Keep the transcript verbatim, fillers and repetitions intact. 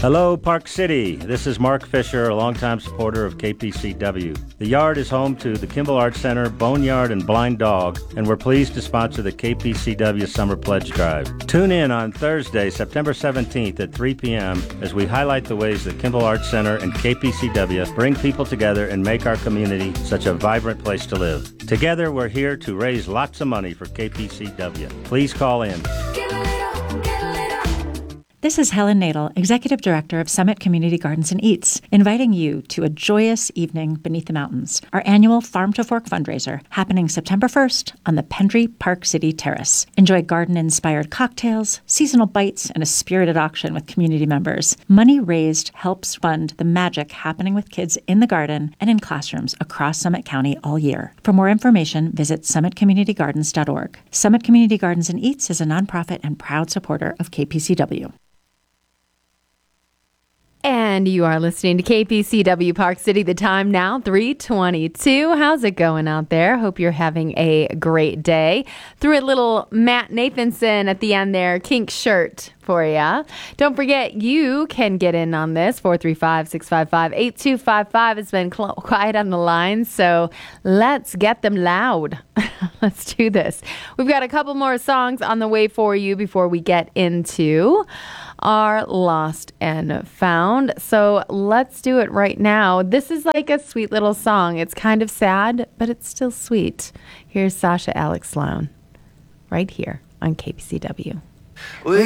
Hello, Park City. This is Mark Fisher, a longtime supporter of K P C W. The Yard is home to the Kimball Arts Center, Boneyard, and Blind Dog, and we're pleased to sponsor the K P C W Summer Pledge Drive. Tune in on Thursday, September seventeenth at three p.m. as we highlight the ways that Kimball Arts Center and K P C W bring people together and make our community such a vibrant place to live. Together, we're here to raise lots of money for K P C W. Please call in. This is Helen Nadel, Executive Director of Summit Community Gardens and Eats, inviting you to a joyous evening beneath the mountains, our annual Farm to Fork fundraiser, happening September first on the Pendry Park City Terrace. Enjoy garden-inspired cocktails, seasonal bites, and a spirited auction with community members. Money raised helps fund the magic happening with kids in the garden and in classrooms across Summit County all year. For more information, visit summit community gardens dot org. Summit Community Gardens and Eats is a nonprofit and proud supporter of K P C W. And you are listening to K P C W Park City. The time now, three twenty-two. How's it going out there? Hope you're having a great day. Threw a little Matt Nathanson at the end there, kink shirt for you. Don't forget, you can get in on this. four three five, six five five, eight two five five. It's been cl- quiet on the line, so let's get them loud. Let's do this. We've got a couple more songs on the way for you before we get into our Lost and Found. So let's do it right now. This is like a sweet little song. It's kind of sad, but it's still sweet. Here's Sasha Alex Sloan right here on K P C W.